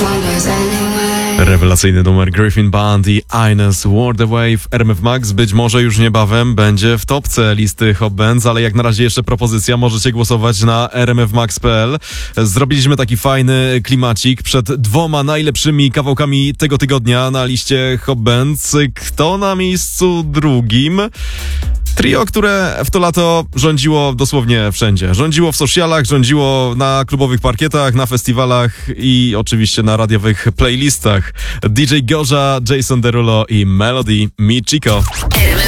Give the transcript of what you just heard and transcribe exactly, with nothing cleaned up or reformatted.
Rewelacyjny numer Griffin Band i Ines World Away w R M F Max. Być może już niebawem będzie w topce listy Hot Bands, ale jak na razie jeszcze propozycja. Możecie głosować na r m f max kropka p l. Zrobiliśmy taki fajny klimacik przed dwoma najlepszymi kawałkami tego tygodnia na liście Hot Bands. Kto na miejscu drugim? Trio, które w to lato rządziło dosłownie wszędzie. Rządziło w socialach, rządziło na klubowych parkietach, na festiwalach i oczywiście na radiowych playlistach. D J Gorza, Jason Derulo i Melody Mi Chico.